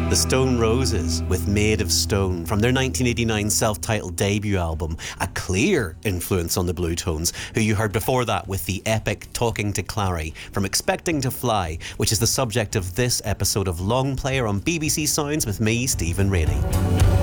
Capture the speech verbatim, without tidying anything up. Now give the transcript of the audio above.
The Stone Roses with Made of Stone from their nineteen eighty-nine self-titled debut album, a clear influence on the Blue Tones, who you heard before that with the epic Talking to Clary from Expecting to Fly, which is the subject of this episode of Long Player on B B C Sounds with me, Stephen Rainey.